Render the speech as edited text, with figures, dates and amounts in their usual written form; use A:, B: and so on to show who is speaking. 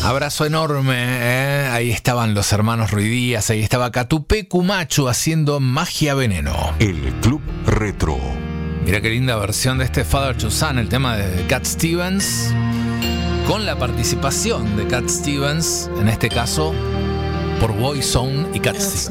A: Abrazo enorme, ¿eh? Ahí estaban los hermanos Ruidíaz, ahí estaba Catupecu Machu haciendo Magia Veneno.
B: El Club Retro.
A: Mira qué linda versión de este Father to Son, el tema de Cat Stevens, con la participación de Cat Stevens, en este caso por Boyzone y Cat Stevens.